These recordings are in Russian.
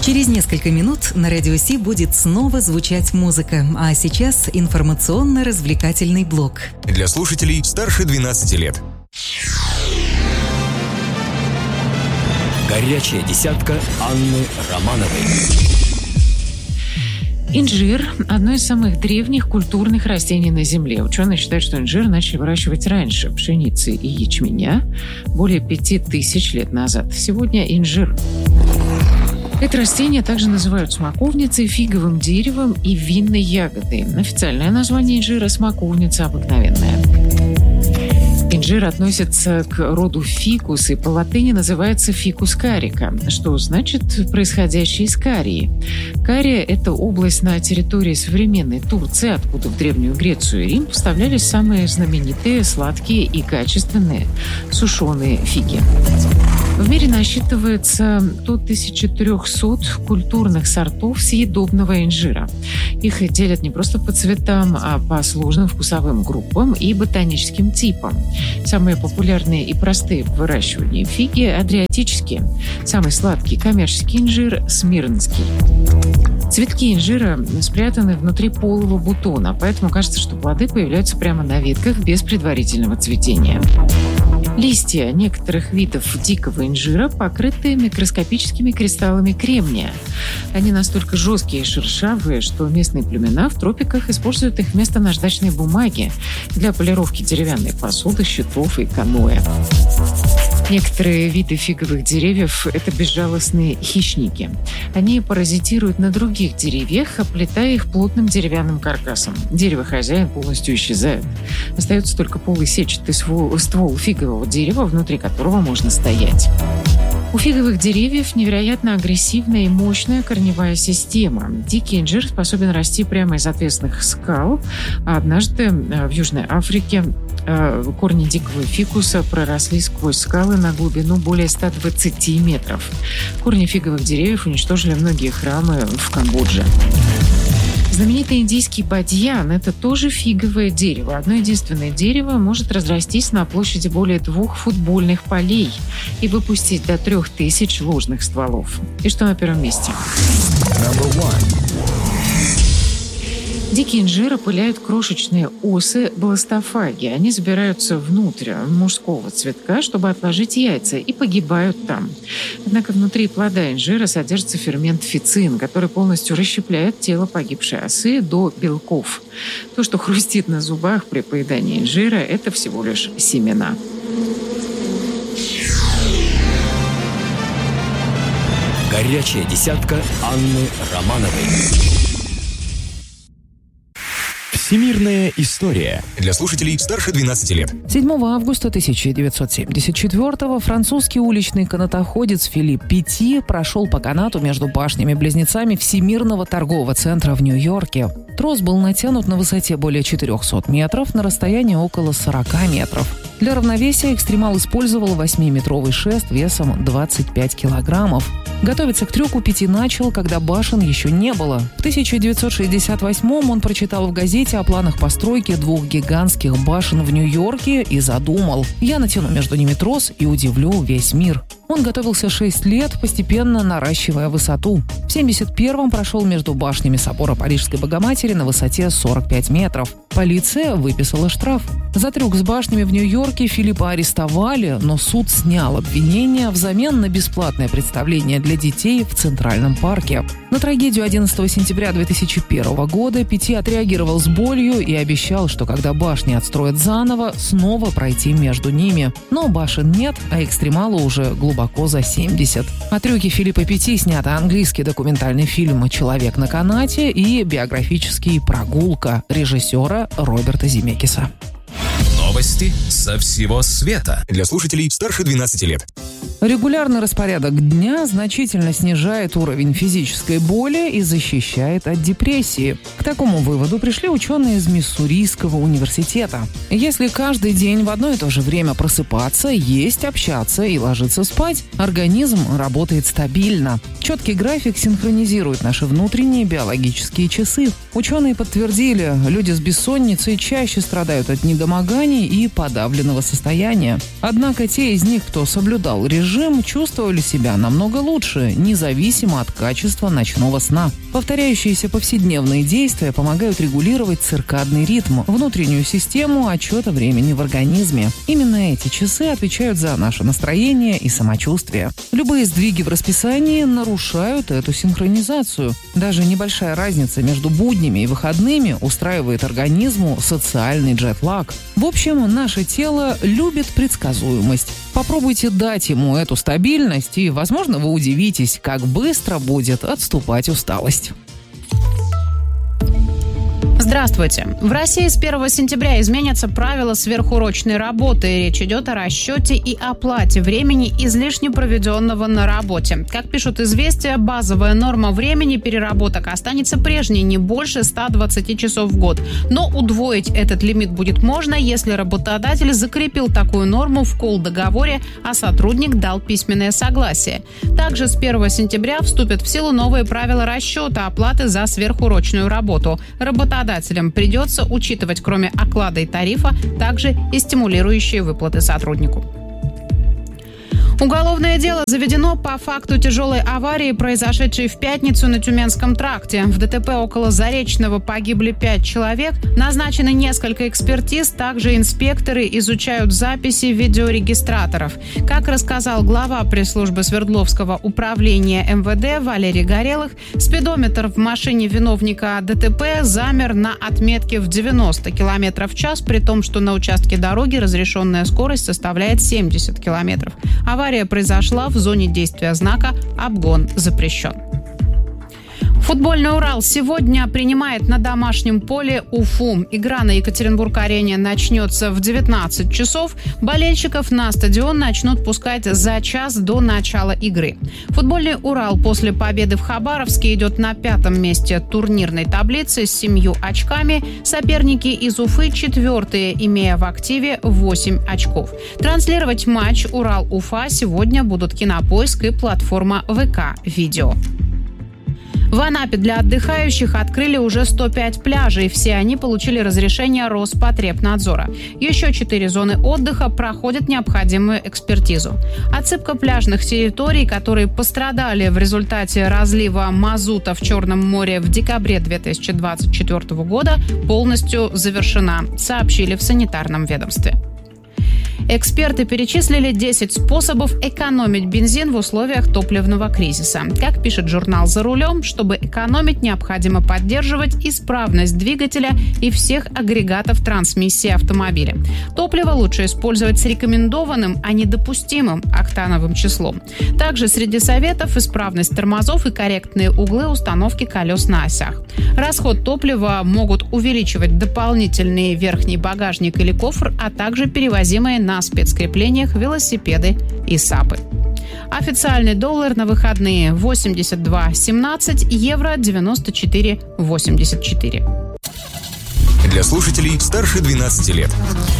Через несколько минут на Радио Си будет снова звучать музыка, а сейчас информационно-развлекательный блок. Для слушателей старше 12 лет. Горячая десятка Анны Романовой. Инжир – одно из самых древних культурных растений на Земле. Ученые считают, что инжир начали выращивать раньше пшеницы и ячменя, более 5000 лет назад. Сегодня инжир. Это растение также называют смоковницей, фиговым деревом и винной ягодой. Официальное название инжира – смоковница обыкновенная. Инжир относится к роду фикус и по латыни называется фикус карика, что значит происходящий из карии. Кария – это область на территории современной Турции, откуда в Древнюю Грецию и Рим поставлялись самые знаменитые, сладкие и качественные сушеные фиги. В мире насчитывается до 1300 культурных сортов съедобного инжира. Их делят не просто по цветам, а по сложным вкусовым группам и ботаническим типам. Самые популярные и простые в выращивании фиги – адриатические. Самый сладкий коммерческий инжир – смирнский. Цветки инжира спрятаны внутри полого бутона, поэтому кажется, что плоды появляются прямо на ветках без предварительного цветения. Листья некоторых видов дикого инжира покрыты микроскопическими кристаллами кремния. Они настолько жесткие и шершавые, что местные племена в тропиках используют их вместо наждачной бумаги для полировки деревянной посуды, щитов и каноэ. Некоторые виды фиговых деревьев – это безжалостные хищники. Они паразитируют на других деревьях, оплетая их плотным деревянным каркасом. Дерево-хозяин полностью исчезает. Остается только полый сетчатый ствол фигового дерева, внутри которого можно стоять. У фиговых деревьев невероятно агрессивная и мощная корневая система. Дикий инжир способен расти прямо из отвесных скал, а однажды в Южной Африке корни дикого фикуса проросли сквозь скалы на глубину более 120 метров. Корни фиговых деревьев уничтожили многие храмы в Камбодже. Знаменитый индийский бадьян – это тоже фиговое дерево. Одно единственное дерево может разрастись на площади более 2 футбольных полей и выпустить до 3000 ложных стволов. И что на первом месте? Дикий инжир опыляют крошечные осы бластофаги. Они забираются внутрь мужского цветка, чтобы отложить яйца, и погибают там. Однако внутри плода инжира содержится фермент фицин, который полностью расщепляет тело погибшей осы до белков. То, что хрустит на зубах при поедании инжира, это всего лишь семена. Горячая десятка Анны Романовой. Всемирная история. Для слушателей старше 12 лет. 7 августа 1974-го французский уличный канатоходец Филипп Петти прошел по канату между башнями-близнецами Всемирного торгового центра в Нью-Йорке. Трос был натянут на высоте более 400 метров на расстоянии около 40 метров. Для равновесия экстремал использовал 8-метровый шест весом 25 килограммов. Готовиться к трюку Петти начал, когда башен еще не было. В 1968-м он прочитал в газете о планах постройки 2 гигантских башен в Нью-Йорке и задумал: «Я натяну между ними трос и удивлю весь мир». Он готовился 6 лет, постепенно наращивая высоту. В 1971-м прошел между башнями собора Парижской Богоматери на высоте 45 метров. Полиция выписала штраф. За трюк с башнями в Нью-Йорке Филиппа арестовали, но суд снял обвинения взамен на бесплатное представление для детей в Центральном парке. На трагедию 11 сентября 2001 года Петти отреагировал с болью и обещал, что когда башни отстроят заново, снова пройти между ними. Но башен нет, а экстремалу уже глубоко за 70. О трюке Филиппа Петти снят английский документальный фильм «Человек на канате» и биографический «Прогулка» режиссера Роберта Земекиса. Новости со всего света. Для слушателей старше 12 лет. Регулярный распорядок дня значительно снижает уровень физической боли и защищает от депрессии. К такому выводу пришли ученые из Миссурийского университета. Если каждый день в одно и то же время просыпаться, есть, общаться и ложиться спать, организм работает стабильно. Четкий график синхронизирует наши внутренние биологические часы. Ученые подтвердили, люди с бессонницей чаще страдают от недомоганий и подавленного состояния. Однако те из них, кто соблюдал режим, режим, чувствовали себя намного лучше, независимо от качества ночного сна. Повторяющиеся повседневные действия помогают регулировать циркадный ритм, внутреннюю систему отчета времени в организме. Именно эти часы отвечают за наше настроение и самочувствие. Любые сдвиги в расписании нарушают эту синхронизацию. Даже небольшая разница между буднями и выходными устраивает организму социальный джетлаг. В общем, наше тело любит предсказуемость. Попробуйте дать ему эту стабильность, и, возможно, вы удивитесь, как быстро будет отступать усталость. Здравствуйте. В России с 1 сентября изменятся правила сверхурочной работы. Речь идет о расчете и оплате времени, излишне проведенного на работе. Как пишут «Известия», базовая норма времени переработок останется прежней, не больше 120 часов в год. Но удвоить этот лимит будет можно, если работодатель закрепил такую норму в колл-договоре, а сотрудник дал письменное согласие. Также с 1 сентября вступят в силу новые правила расчета оплаты за сверхурочную работу. Работодателям придется учитывать, кроме оклада и тарифа, также и стимулирующие выплаты сотруднику. Уголовное дело заведено по факту тяжелой аварии, произошедшей в пятницу на Тюменском тракте. В ДТП около Заречного погибли 5 человек. Назначены несколько экспертиз. Также инспекторы изучают записи видеорегистраторов. Как рассказал глава пресс-службы Свердловского управления МВД Валерий Горелых, спидометр в машине виновника ДТП замер на отметке в 90 км в час, при том, что на участке дороги разрешенная скорость составляет 70 км. Авария произошла в зоне действия знака «Обгон запрещен». Футбольный «Урал» сегодня принимает на домашнем поле Уфу. Игра на Екатеринбург-арене начнется в 19 часов. Болельщиков на стадион начнут пускать за час до начала игры. Футбольный «Урал» после победы в Хабаровске идет на 5-м месте турнирной таблицы с 7 очками. Соперники из Уфы 4-е, имея в активе 8 очков. Транслировать матч «Урал-Уфа» сегодня будут Кинопоиск и платформа ВК-Видео. В Анапе для отдыхающих открыли уже 105 пляжей. Все они получили разрешение Роспотребнадзора. Еще 4 зоны отдыха проходят необходимую экспертизу. Отсыпка пляжных территорий, которые пострадали в результате разлива мазута в Черном море в декабре 2024 года, полностью завершена, сообщили в санитарном ведомстве. Эксперты перечислили 10 способов экономить бензин в условиях топливного кризиса. Как пишет журнал «За рулем», чтобы экономить, необходимо поддерживать исправность двигателя и всех агрегатов трансмиссии автомобиля. Топливо лучше использовать с рекомендованным, а не допустимым октановым числом. Также среди советов исправность тормозов и корректные углы установки колес на осях. Расход топлива могут увеличивать дополнительный верхний багажник или кофр, а также перевозимые на спецкреплениях велосипеды и САПы. Официальный доллар на выходные 82.17, евро 94.84. Для слушателей старше 12 лет.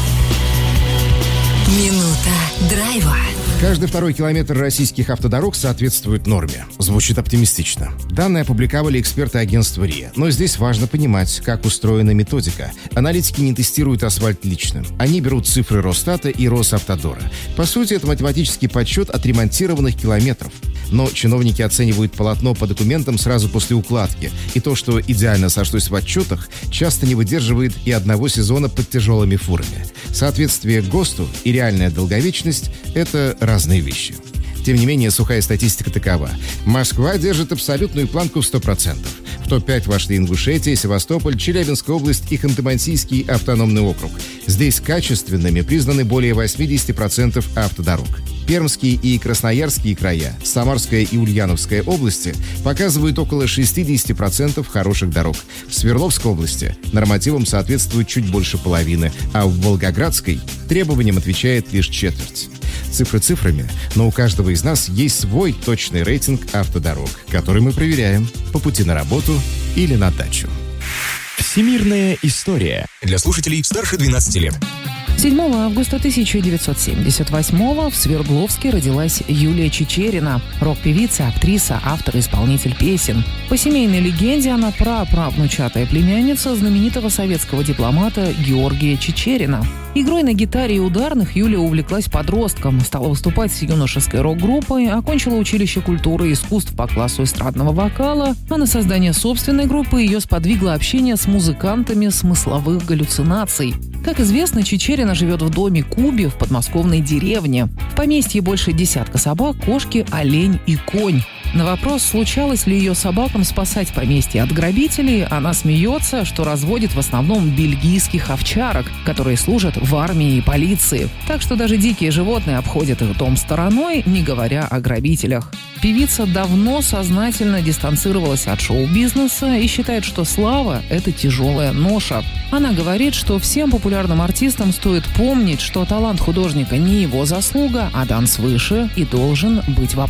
Минута драйва. Каждый второй километр российских автодорог соответствует норме. Звучит оптимистично. Данные опубликовали эксперты агентства РИА. Но здесь важно понимать, как устроена методика. Аналитики не тестируют асфальт лично. Они берут цифры Росстата и Росавтодора. По сути, это математический подсчет отремонтированных километров. Но чиновники оценивают полотно по документам сразу после укладки. И то, что идеально сошлось в отчетах, часто не выдерживает и одного сезона под тяжелыми фурами. Соответствие ГОСТу и реальная долговечность – это разные вещи. Тем не менее, сухая статистика такова. Москва держит абсолютную планку в 100%. В топ-5 вошли Ингушетия, Севастополь, Челябинская область и Ханты-Мансийский автономный округ. Здесь качественными признаны более 80% автодорог. Пермские и Красноярские края, Самарская и Ульяновская области показывают около 60% хороших дорог. В Свердловской области нормативам соответствует чуть больше половины, а в Волгоградской требованиям отвечает лишь четверть. Цифры цифрами, но у каждого из нас есть свой точный рейтинг автодорог, который мы проверяем по пути на работу или на дачу. Всемирная история. Для слушателей старше 12 лет. 7 августа 1978 в Свердловске родилась Юлия Чичерина, рок-певица, актриса, автор и исполнитель песен. По семейной легенде она праправнучатая племянница знаменитого советского дипломата Георгия Чичерина. Игрой на гитаре и ударных Юлия увлеклась подростком, стала выступать с юношеской рок-группой, окончила училище культуры и искусств по классу эстрадного вокала, а на создание собственной группы ее сподвигло общение с музыкантами смысловых галлюцинаций. Как известно, Чичерина живет в доме Куби в подмосковной деревне. В поместье больше десятка собак, кошки, олень и конь. На вопрос, случалось ли ее собакам спасать поместье от грабителей, она смеется, что разводит в основном бельгийских овчарок, которые служат в армии и полиции. Так что даже дикие животные обходят их дом стороной, не говоря о грабителях. Певица давно сознательно дистанцировалась от шоу-бизнеса и считает, что слава – это тяжелая ноша. Она говорит, что всем популярным артистам стоит помнить, что талант художника не его заслуга, а дан свыше и должен быть в